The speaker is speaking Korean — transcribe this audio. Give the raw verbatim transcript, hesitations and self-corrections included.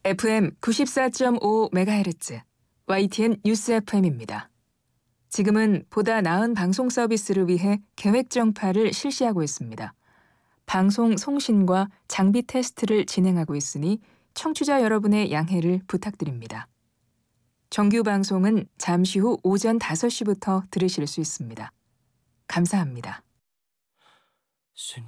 에프엠 구십사 점 오 메가헤르츠 와이티엔 뉴스 에프엠입니다. 지금은 보다 나은 방송 서비스를 위해 계획 정파를 실시하고 있습니다. 방송 송신과 장비 테스트를 진행하고 있으니 청취자 여러분의 양해를 부탁드립니다. 정규 방송은 잠시 후 오전 다섯 시부터 들으실 수 있습니다. 감사합니다.